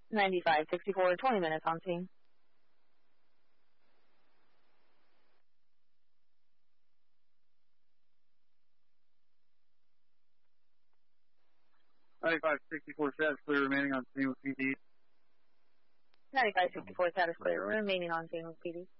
95-64, 20 minutes on scene. Status clear, remaining on scene with PD. 95-64, status clear, remaining on scene with PD.